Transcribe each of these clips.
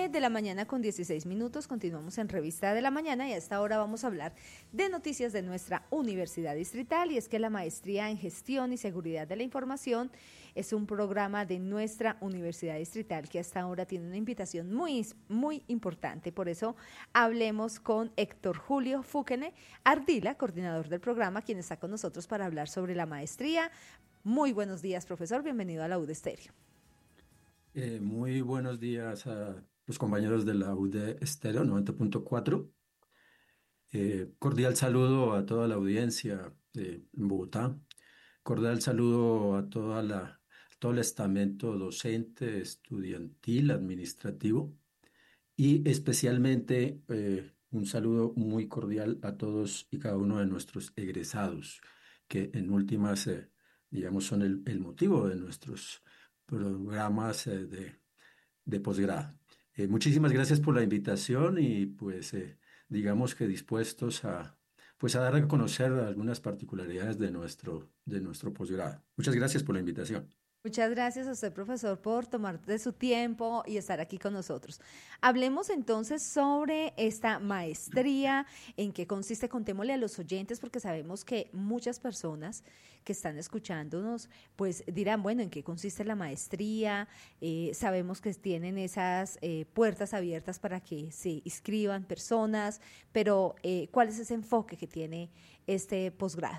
9 de la mañana con 16 minutos, continuamos en Revista de la Mañana y a esta hora vamos a hablar de noticias de nuestra Universidad Distrital y es que la Maestría en Gestión y Seguridad de la Información es un programa de nuestra Universidad Distrital que hasta ahora tiene una invitación muy importante. Por eso hablemos con Héctor Julio Fúquene Ardila, coordinador del programa, quien está con nosotros para hablar sobre la maestría. Muy buenos días, profesor, bienvenido a la UD Estéreo. Muy buenos días a los compañeros de la UD Estéreo 90.4. Cordial saludo a toda la audiencia en Bogotá. Cordial saludo a todo el estamento docente, estudiantil, administrativo y especialmente un saludo muy cordial a todos y cada uno de nuestros egresados, que en últimas, digamos, son el motivo de nuestros programas de posgrado. Muchísimas gracias por la invitación y pues digamos que dispuestos a dar a conocer algunas particularidades de nuestro posgrado. Muchas gracias por la invitación. Muchas gracias a usted, profesor, por tomar de su tiempo y estar aquí con nosotros. Hablemos entonces sobre esta maestría, en qué consiste, contémosle a los oyentes, porque sabemos que muchas personas que están escuchándonos, pues dirán, bueno, ¿en qué consiste la maestría? Sabemos que tienen esas puertas abiertas para que se inscriban personas, pero ¿cuál es ese enfoque que tiene este posgrado?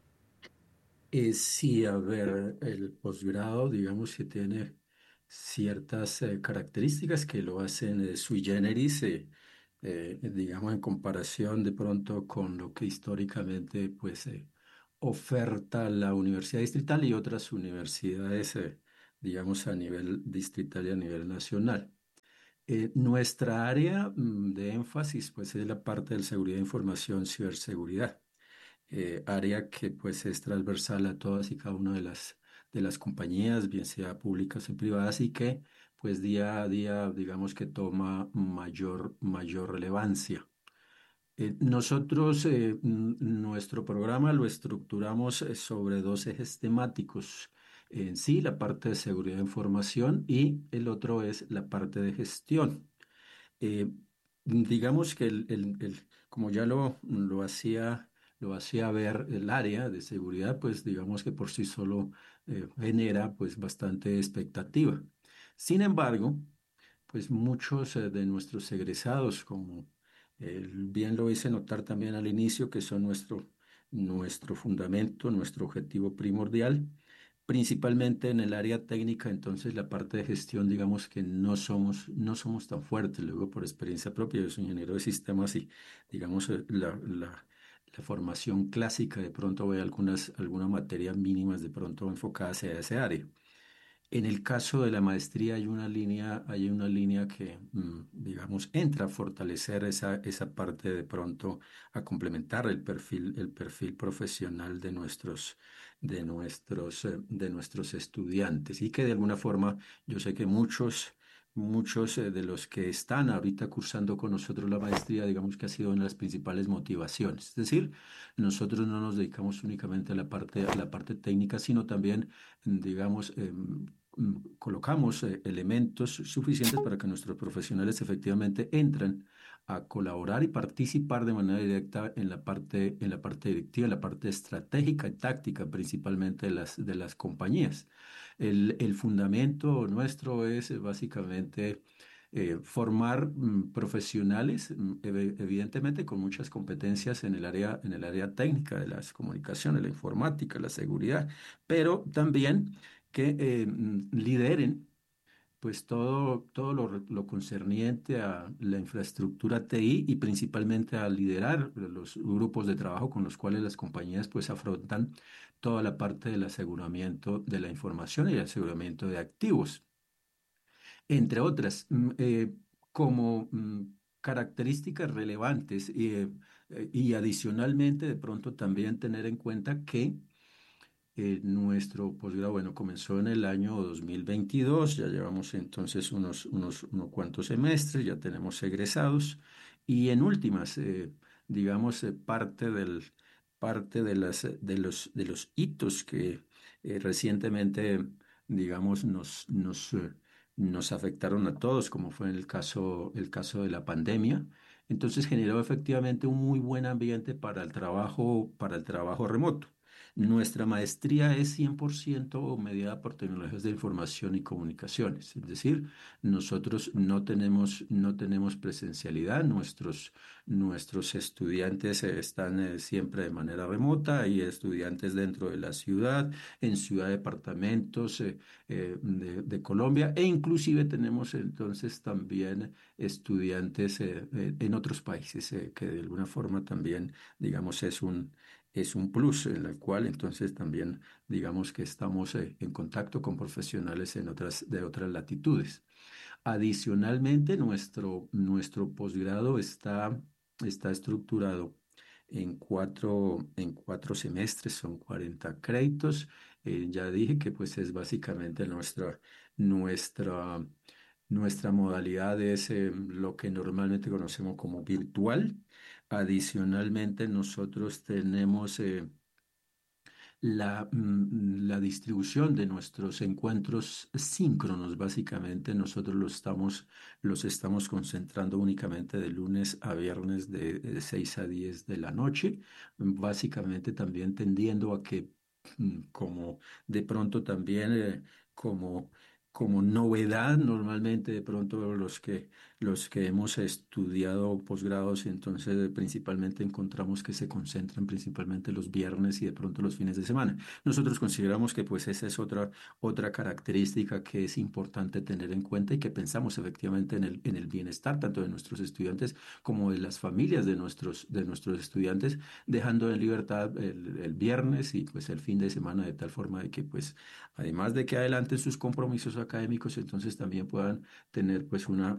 Sí, a ver, el posgrado, digamos que tiene ciertas características que lo hacen sui generis, digamos, en comparación de pronto con lo que históricamente, pues, oferta la Universidad Distrital y otras universidades, digamos, a nivel distrital y a nivel nacional. Nuestra área de énfasis, pues, es la parte de seguridad de información, ciberseguridad, área que pues es transversal a todas y cada una de las compañías, bien sea públicas o privadas, y que pues día a día digamos que toma mayor relevancia. Nosotros nuestro programa lo estructuramos sobre dos ejes temáticos. En sí, la parte de seguridad de información y el otro es la parte de gestión. Eh, digamos que como ya lo hacía ver el área de seguridad, pues digamos que por sí solo genera pues bastante expectativa. Sin embargo, pues muchos de nuestros egresados, como bien lo hice notar también al inicio, que son nuestro fundamento, nuestro objetivo primordial, principalmente en el área técnica, entonces la parte de gestión, digamos que no somos tan fuertes, luego por experiencia propia, yo soy ingeniero de sistemas y digamos la formación clásica, de pronto voy a algunas materias mínimas de pronto enfocadas hacia ese área. En el caso de la maestría hay una línea que, digamos, entra a fortalecer esa parte de pronto, a complementar el perfil profesional de nuestros estudiantes y que de alguna forma yo sé que muchos de los que están ahorita cursando con nosotros la maestría, digamos que ha sido una de las principales motivaciones. Es decir, nosotros no nos dedicamos únicamente a la parte técnica, sino también digamos, colocamos elementos suficientes para que nuestros profesionales efectivamente entren a colaborar y participar de manera directa en la parte directiva, en la parte estratégica y táctica principalmente de las compañías. El fundamento nuestro es básicamente formar profesionales, evidentemente con muchas competencias en el área técnica de las comunicaciones, la informática, la seguridad, pero también que lideren pues todo lo concerniente a la infraestructura TI y principalmente a liderar los grupos de trabajo con los cuales las compañías pues afrontan toda la parte del aseguramiento de la información y el aseguramiento de activos, entre otras. Como características relevantes y adicionalmente de pronto también tener en cuenta que nuestro posgrado, bueno, comenzó en el año 2022, ya llevamos entonces unos cuantos semestres, ya tenemos egresados y en últimas, digamos, parte de los hitos que recientemente, digamos, nos afectaron a todos, como fue en el caso de la pandemia. Entonces generó efectivamente un muy buen ambiente para el trabajo remoto. Nuestra maestría es 100% mediada por tecnologías de información y comunicaciones, es decir, nosotros no tenemos presencialidad, nuestros estudiantes están siempre de manera remota, hay estudiantes dentro de la ciudad, en ciudad departamentos de Colombia, e inclusive tenemos entonces también estudiantes en otros países, que de alguna forma también, digamos, es un plus en el cual entonces también digamos que estamos en contacto con profesionales de otras latitudes. Adicionalmente, nuestro posgrado está estructurado en cuatro semestres, son 40 créditos. Ya dije que pues es básicamente nuestra, nuestra modalidad es lo que normalmente conocemos como virtual. Adicionalmente, nosotros tenemos la distribución de nuestros encuentros síncronos. Básicamente nosotros los estamos concentrando únicamente de lunes a viernes de 6 a 10 de la noche, básicamente también tendiendo a que como de pronto también como... Como novedad, normalmente de pronto los que hemos estudiado posgrados, entonces principalmente encontramos que se concentran principalmente los viernes y de pronto los fines de semana. Nosotros consideramos que pues esa es otra característica que es importante tener en cuenta y que pensamos efectivamente en el bienestar tanto de nuestros estudiantes como de las familias de nuestros estudiantes, dejando en libertad el viernes y pues el fin de semana de tal forma de que pues además de que adelanten sus compromisos académicos, entonces también puedan tener pues